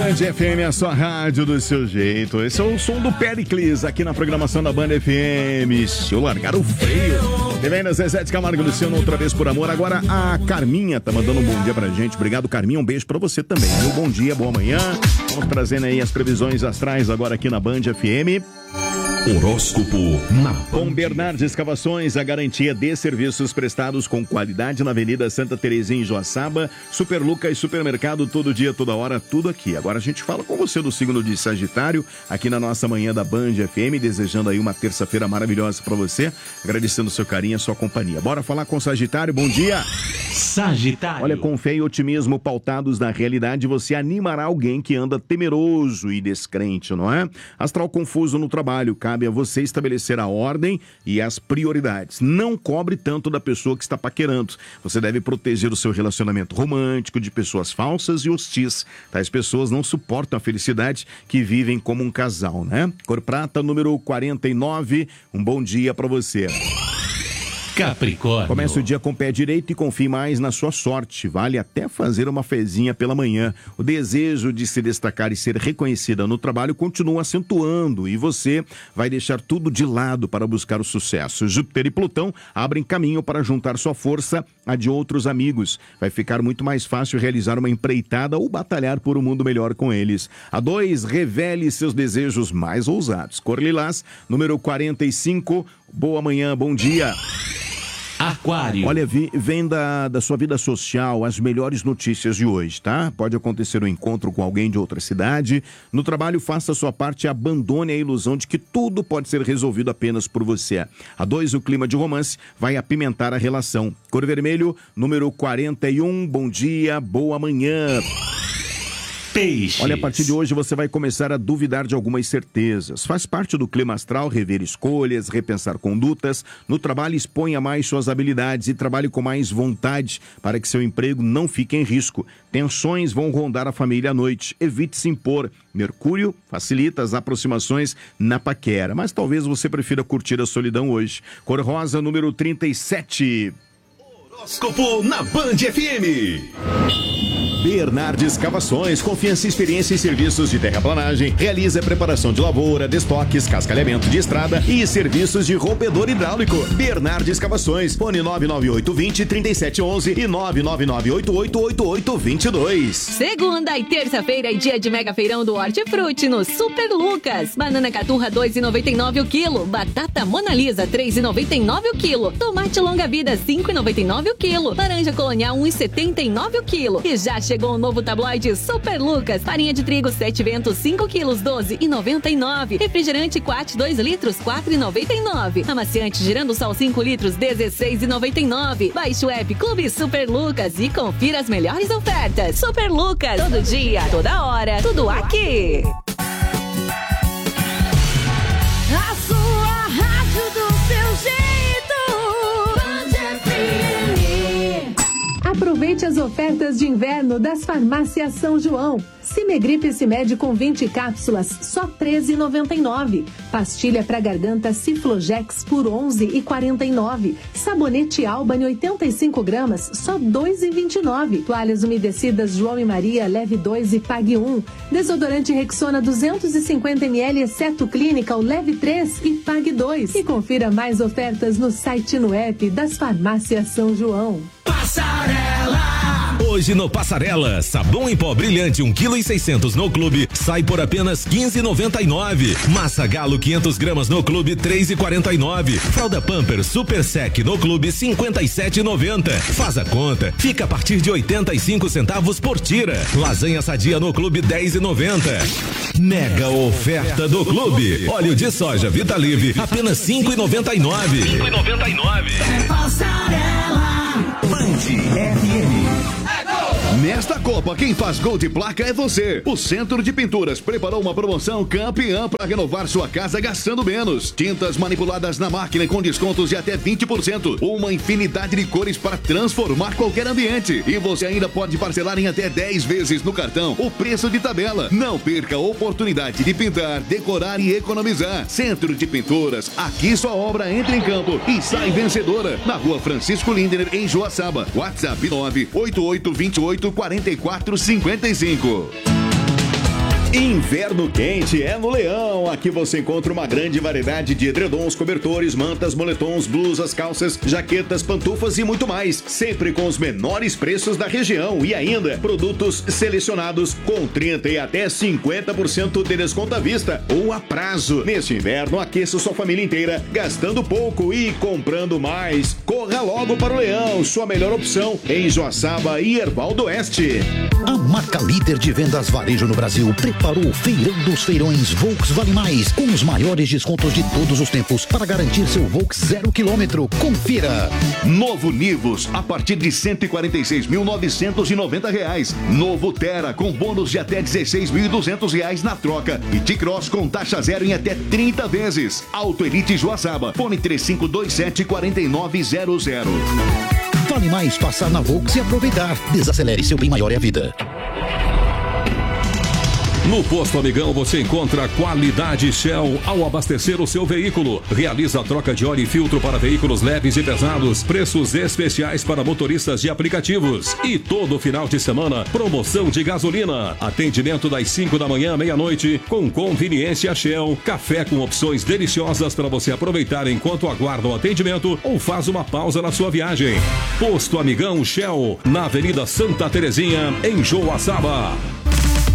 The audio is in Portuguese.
Band FM, a sua rádio do seu jeito. Esse é o som do Pericles aqui na programação da Band FM. Se eu largar o freio. E vem na Zezé de Camargo e Luciano, outra vez por amor. Agora a Carminha tá mandando um bom dia pra gente. Obrigado, Carminha. Um beijo pra você também. Um bom dia, boa manhã. Vamos trazendo aí as previsões astrais agora aqui na Band FM. Horóscopo na Com Bernardes Escavações, a garantia de serviços prestados com qualidade na Avenida Santa Terezinha, em Joaçaba. Super Lucas Supermercado, todo dia, toda hora, tudo aqui. Agora a gente fala com você do signo de Sagitário, aqui na nossa manhã da Band FM, desejando aí uma terça-feira maravilhosa pra você, agradecendo o seu carinho e a sua companhia. Bora falar com Sagitário, bom dia! Sagitário. Olha, com fé e otimismo pautados na realidade, você animará alguém que anda temeroso e descrente, não é? Astral confuso no trabalho, cabe a você estabelecer a ordem e as prioridades. Não cobre tanto da pessoa que está paquerando. Você deve proteger o seu relacionamento romântico de pessoas falsas e hostis. Tais pessoas não suportam a felicidade que vivem como um casal, né? Cor prata, número 49. Um bom dia para você. Capricórnio. Comece o dia com o pé direito e confie mais na sua sorte. Vale até fazer uma fezinha pela manhã. O desejo de se destacar e ser reconhecida no trabalho continua acentuando e você vai deixar tudo de lado para buscar o sucesso. Júpiter e Plutão abrem caminho para juntar sua força à de outros amigos. Vai ficar muito mais fácil realizar uma empreitada ou batalhar por um mundo melhor com eles. A 2, revele seus desejos mais ousados. Cor lilás, número 45. Boa manhã, bom dia. Aquário. Olha, vem da sua vida social as melhores notícias de hoje, tá? Pode acontecer um encontro com alguém de outra cidade. No trabalho, faça a sua parte e abandone a ilusão de que tudo pode ser resolvido apenas por você. A 2, o clima de romance vai apimentar a relação. Cor vermelho, número 41. Bom dia, boa manhã. Peixes. Olha, a partir de hoje você vai começar a duvidar de algumas certezas. Faz parte do clima astral rever escolhas, repensar condutas. No trabalho, exponha mais suas habilidades e trabalhe com mais vontade para que seu emprego não fique em risco. Tensões vão rondar a família à noite. Evite se impor. Mercúrio facilita as aproximações na paquera, mas talvez você prefira curtir a solidão hoje. Cor rosa, número 37. Horóscopo na Band FM. Bernardes Escavações, confiança e experiência em serviços de terraplanagem, realiza preparação de lavoura, destoques, cascalhamento de estrada e serviços de rompedor hidráulico. Bernardes Escavações, fone 99820-3711 e 999888822. Segunda e terça-feira é dia de mega feirão do Hortifruti no Super Lucas. Banana caturra 2,99 o quilo, batata Mona Lisa 3,99 o quilo, tomate longa vida 5,99 o quilo, laranja colonial 1,79 o quilo. E já chegou o novo tabloide Super Lucas. Farinha de trigo 7 ventos 5 quilos 12,99. Refrigerante Quat 2 litros 4,99. Amaciante girando sol 5 litros 16,99. Baixe o app Clube Super Lucas e confira as melhores ofertas. Super Lucas, todo dia, toda hora, tudo aqui. A sua rádio do seu jeito. Aproveite as ofertas de inverno das farmácias São João. Cimegripe Cimed com 20 cápsulas, só R$ 13,99. Pastilha para garganta Ciflogex por R$ 11,49. Sabonete Albany 85 gramas, só R$ 2,29. Toalhas umedecidas João e Maria, leve 2 e pague 1. Desodorante Rexona 250 ml, exceto clínica, leve 3 e pague 2. E confira mais ofertas no site e no app das farmácias São João. Passarela! Hoje no Passarela, sabão em pó brilhante 1,6 kg no clube, sai por apenas R$ 15,99. Massa Galo 500 gramas no clube, R$ 3,49. Fralda Pamper Super Sec no clube, R$ 57,90. Faz a conta, fica a partir de 85 centavos por tira. Lasanha Sadia no clube, R$ 10,90. Mega oferta do clube. Óleo de soja Vitalive, apenas R$ 5,99. É Passarela. Band FM. Nesta Copa, quem faz gol de placa é você. O Centro de Pinturas preparou uma promoção campeã para renovar sua casa gastando menos. Tintas manipuladas na máquina com descontos de até 20%. Uma infinidade de cores para transformar qualquer ambiente. E você ainda pode parcelar em até 10 vezes no cartão o preço de tabela. Não perca a oportunidade de pintar, decorar e economizar. Centro de Pinturas, aqui sua obra entra em campo e sai vencedora. Na Rua Francisco Lindner, em Joaçaba. WhatsApp 98828 4455. Inverno quente é no Leão. Aqui você encontra uma grande variedade de edredons, cobertores, mantas, moletons, blusas, calças, jaquetas, pantufas e muito mais. Sempre com os menores preços da região e ainda produtos selecionados com 30% e até 50% de desconto à vista ou a prazo. Neste inverno, aqueça sua família inteira, gastando pouco e comprando mais. Corra logo para o Leão, sua melhor opção em Joaçaba e Erval do Oeste. A marca líder de vendas varejo no Brasil preparou o Feirão dos Feirões Volks Vale Mais, com os maiores descontos de todos os tempos para garantir seu Volks 0 km. Confira. Novo Nivus a partir de R$ 146.990. Novo Terra com bônus de até R$ 16.200 na troca e T-Cross com taxa zero em até 30 vezes. Auto Elite Joaçaba, fone 3527-4900. Vale mais passar na Volks e aproveitar. Desacelere, seu bem maior é a vida. No Posto Amigão você encontra qualidade Shell ao abastecer o seu veículo. Realiza a troca de óleo e filtro para veículos leves e pesados. Preços especiais para motoristas de aplicativos. E todo final de semana, promoção de gasolina. Atendimento das 5 da manhã à meia-noite com conveniência Shell. Café com opções deliciosas para você aproveitar enquanto aguarda o atendimento ou faz uma pausa na sua viagem. Posto Amigão Shell, na Avenida Santa Terezinha, em Joaçaba.